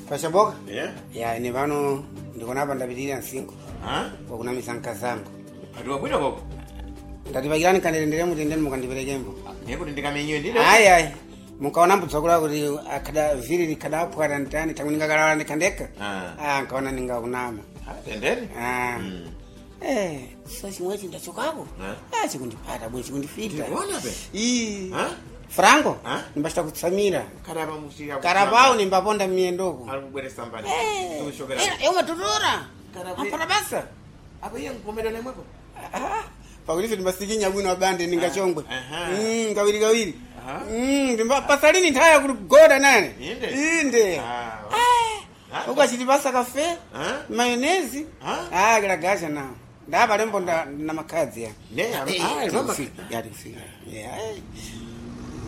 Pashaboka? Yeah. Ya ni vano ndikona hapa ndapitirira nsingo. Kwa kuna misanka zangu. Atuwa kwita koko? Ndatipakirani kandirendere mutendeni mukandiperekembo. Niko ndikamenyiwe ndile? Ai. Mukaona mbudzakula kuti akada viri likadapwa ndani takuninga kalala ndikandeka. Nkaona ninga kunama. Tendere? Sasa chimwechi ndachokako. Chikundipata bwe chikundifita. Ndiona be? Franco? Nimbashita kutsamira. Karaba musika. Karabao nimbaponda miendoko. Alibweresa mbali. Tushokera. Ewa tutora. Hapana basa. Apo yeye ngomela na mwako. Pakulifi ndimbasikinya bwino bande ningachongwe. Kawiri. Ndimba pasalini ntaya kugoda nane. Inde. Ukachiti basa kafe, mayonezi. Kila gasha nao. Ndaba lembo na makazi ya. Yeah, ya.